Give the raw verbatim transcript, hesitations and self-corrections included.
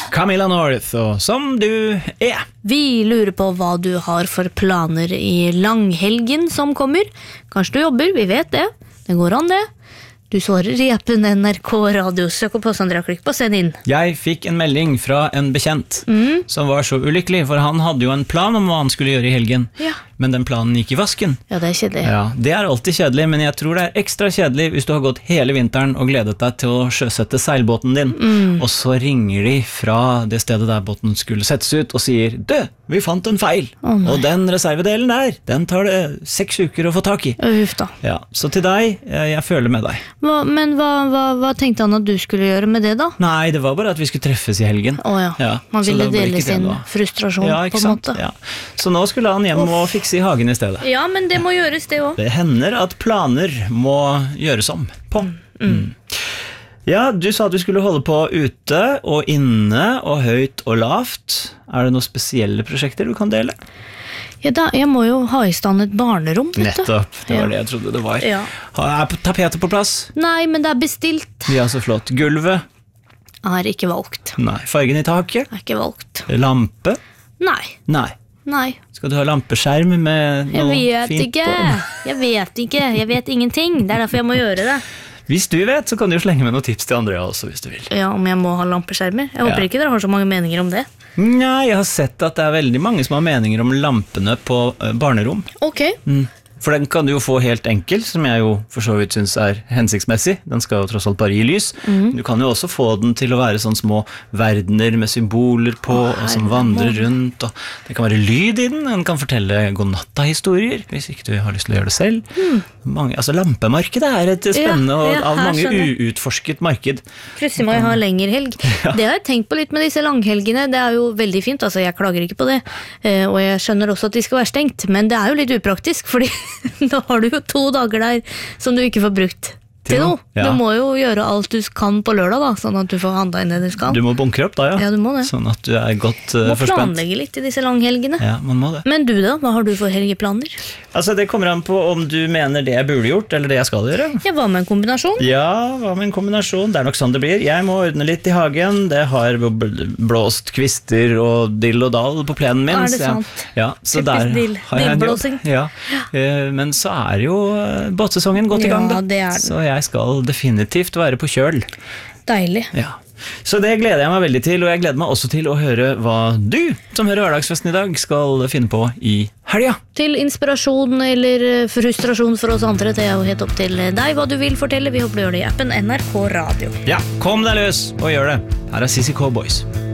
Camilla North, og som du er. Vi lurer på hva du har for planer i langhelgen som kommer. Kanskje du jobber, vi vet det. Det går an det. Du svarer i appen N R K Radio. Søk opp oss, Andrea, klikk på send inn. Jeg fikk en melding fra en bekjent Mm. som var så ulykkelig, for han hadde jo en plan om hva han skulle gjøre i helgen. Ja. Men den planen gikk i vasken. Ja, det er kjedelig. Ja, det er alltid kjedelig, men jeg tror det er ekstra kjedelig hvis du har gått hele vinteren og gledet deg til å sjøsette seilbåten din, Mm. og så ringer de fra det stedet der båten skulle settes ut og sier, «Du, vi fant en feil, Å, nei. og den reservedelen der, den tar det seks uker å få tak i». Uff da. Ja, så til deg, eh, jeg føler med deg. Hva, men hva, hva, hva tenkte han at du skulle gjøre med det da? Nei, det var bare at vi skulle treffes i helgen. Å ja, Ja, man så ville da ble dele ikke det sin noe. frustrasjon Ja, på ikke en sant? måte. Ja. Så nå skulle han hjem og fikse i hagen i stedet. Ja, men det må gjøres det også. Det hender at planer må gjøres om på. Mm. Ja, du sa at du skulle holde på ute og inne og høyt og lavt. Er det noen spesielle prosjekter du kan dele? Ja, da, jeg må jo ha i stand et barnerom, vet du. Nettopp, det var Ja. det jeg trodde det var. Ja. Er tapetet på plass? Nei, men det er bestilt. Ja, så flott. Gulvet? Er ikke valgt. Nei. Fargen i taket? Er ikke valgt. Lampe? Nei, Nei. nei. Skal du ha lampeskjerm med Jeg noe vet fint ikke. på? Jeg vet ikke. Jeg vet ingenting. Det er derfor jeg må gjøre det. Hvis du vet, så kan du jo slenge med noen tips til Andrea også, hvis du vil. Ja, om jeg må ha lampeskjermer. Jeg håper Ja. ikke dere har så mange meninger om det. Nei, jeg har sett at det er veldig mange som har meninger om lampene på eh, barnerom. Ok. Mm. For den kan du jo få helt enkel, som jeg jo for så vidt synes er hensiktsmessig. Den skal jo tross alt bare gi lys. Mm. Du kan jo også få den til å være sånne små verdener med symboler på, Å, og som herre vandrer mål. rundt. Og det kan være lyd i den, den kan fortelle godnatta-historier, hvis ikke du har lyst til å gjøre det selv. Mange, altså lampemarkedet er et spennende Mm. Ja, og ja, av her mange skjønner jeg. uutforsket marked. Plutselig må jeg ha lengre helg. Det har jeg tenkt på litt med disse langhelgene. Det er jo veldig fint, altså jeg klager ikke på det. Eh, Og jeg skjønner også at de skal være stengt, men det er jo litt upraktisk, fordi da har du jo to dager der som du ikke får brukt til Til noe, noe. ja. Du må jo gjøre alt du kan på lørdag, da, sånn at du får handla inn det du skal. Du må bunkre opp da, ja. Ja, du må det. Sånn at du er godt uh, Må forspent. planlegge litt i disse langhelgene. Ja, man må det. Men du da, hva har du for helgeplaner? Altså, det kommer an på om du mener det jeg burde gjort, eller det jeg skal gjøre. Ja, hva med en kombinasjon? Ja, hva med en kombinasjon? Det er nok sånn det blir. Jeg må ordne litt i hagen. Det har bl- blåst kvister og dill og dall på plenen min. Er det så jeg- sant? Ja, så Typisk der dill- har jeg en jobb. dillblåsing. Ja. Eh, Men så er jo eh, båtsesongen godt i gang, Ja, da. det er den. Så jeg skal definitivt være på kjøl. Deilig. Ja. Så det gleder jeg meg veldig til, og jeg gleder meg også til å høre hva du, som hører Hverdagsfesten i dag, skal finne på i helga. Til inspirasjon eller eh, frustrasjon for oss andre, det er jo helt opp til deg hva du vil fortelle. Vi håper du gjør det i appen N R K Radio. Ja, kom deg løs og gjør det. Her er Sissy Cowboys.